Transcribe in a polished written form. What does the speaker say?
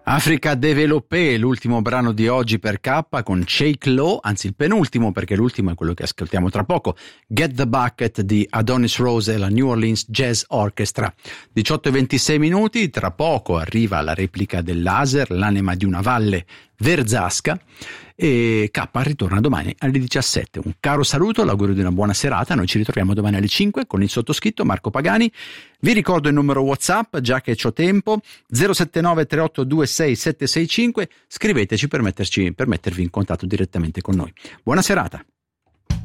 Africa Développé, l'ultimo brano di oggi per K con Shake Low, anzi il penultimo perché l'ultimo è quello che ascoltiamo tra poco, Get the Bucket di Adonis Rose e la New Orleans Jazz Orchestra. 18:26 minuti, tra poco arriva la replica del laser, l'anima di una valle verzasca, e K ritorna domani alle 17. Un caro saluto, l'augurio di una buona serata. Noi ci ritroviamo domani alle 5 con il sottoscritto Marco Pagani. Vi ricordo il numero WhatsApp, già che c'ho tempo, 079 3826 765. Scriveteci per mettervi in contatto direttamente con noi. Buona serata.